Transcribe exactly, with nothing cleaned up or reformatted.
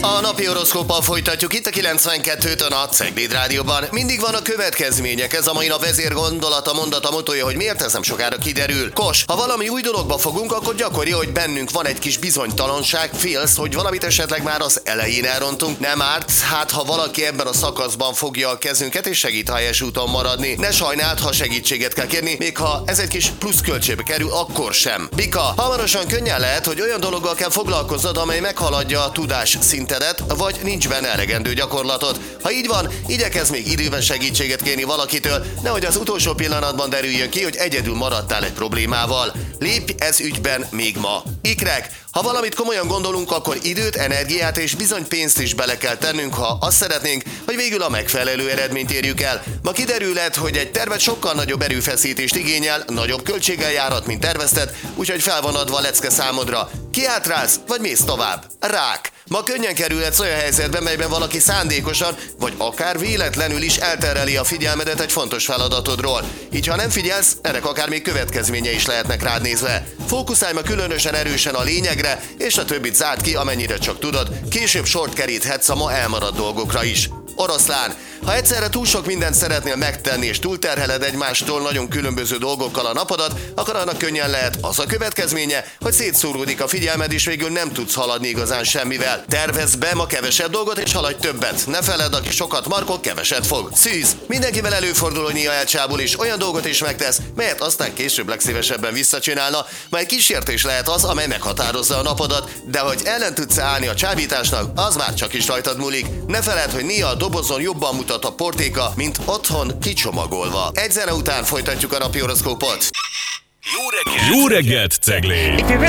A napi horoszkóppal folytatjuk itt a kilencvenkettőtön a Cegléd Rádióban. Mindig van a következmények, ez a mai nap vezér gondolata, mondata, motója, hogy miért, ez nem sokára kiderül. Kos, ha valami új dologba fogunk, akkor gyakori, hogy bennünk van egy kis bizonytalanság, félsz, hogy valamit esetleg már az elején elrontunk. Nem árt, hát ha valaki ebben a szakaszban fogja a kezünket és segít a helyes úton maradni. Ne sajnáld, ha segítséget kell kérni, még ha ez egy kis pluszköltségbe kerül, akkor sem. Bika, hamarosan könnyen lehet, hogy olyan dologgal kell foglalkoznod, amely meghaladja a tudás szintedet, vagy nincs benne elegendő gyakorlatod. Ha így van, igyekezz még időben segítséget kérni valakitől, nehogy az utolsó pillanatban derüljön ki, hogy egyedül maradtál egy problémával. Lépj ez ügyben még ma. Ikrek, ha valamit komolyan gondolunk, akkor időt, energiát és bizony pénzt is bele kell tennünk, ha azt szeretnénk, hogy végül a megfelelő eredményt érjük el. Ma kiderülhet, hogy egy tervet sokkal nagyobb erőfeszítést igényel, nagyobb költséggel járhat, mint tervezted, úgyhogy fel van adva a lecke számodra. Kiátrálsz, vagy mész tovább? Rák! Ma könnyen kerülhetsz olyan helyzetbe, melyben valaki szándékosan, vagy akár véletlenül is eltereli a figyelmedet egy fontos feladatodról. Így ha nem figyelsz, ennek akár még következménye is lehetnek rád nézve. Fókuszálj ma különösen erősen a lényegre, és a többit zárd ki, amennyire csak tudod. Később sort keríthetsz a ma elmaradt dolgokra is. Oroszlán, ha egyszerre túl sok mindent szeretnél megtenni és túlterheled egymástól nagyon különböző dolgokkal a napodat, akkor annak könnyen lehet az a következménye, hogy szétszóródik a figyelmed és végül nem tudsz haladni igazán semmivel. Tervezz be ma kevesebb dolgot és haladj többet. Ne feledd, aki sokat markol, keveset fog. Szűz, mindenkivel előfordul, hogy néha elcsábul és olyan dolgot is megtesz, melyet aztán később legszívesebben visszacsinálna, majd kísértés lehet az, amely meghatározza a napodat, de hogy ellen tudsz állni a csábításnak, az már csak is rajtad múlik. Ne feledd, hogy néha a dobozon jobban mutat a portéka, mint otthon kicsomagolva. Egy zene után folytatjuk a napi horoszkópot. Jó reggelt! Jó reggelt, Cegléd!